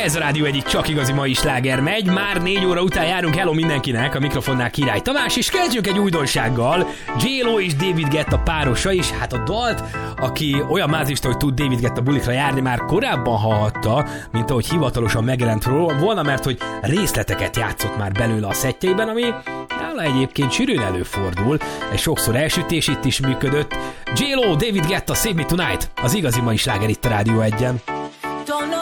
Ez a Rádió egyik csak igazi mai sláger megy. Már 4 óra után járunk, hello mindenkinek, a mikrofonnál Király Tamás, és kezdjünk egy újdonsággal. J.Lo és David Guetta párosa is, hát a dalt, aki olyan mázista, hogy tud David Guetta bulikra járni, már korábban hallhatta, mint ahogy hivatalosan megjelent volna, mert hogy részleteket játszott már belőle a szettjeiben, ami nála egyébként sűrűn előfordul, és sokszor elsütés itt is működött. J.Lo, David Guetta, Save Me Tonight, az igazi mai sláger itt a Rádió 1-en.